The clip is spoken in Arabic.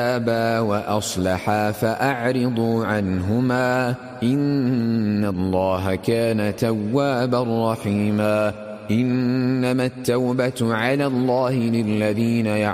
تابا وأصلحا فأعرضوا عنهما إن الله كان توابا رحيما إنما التوبة على الله للذين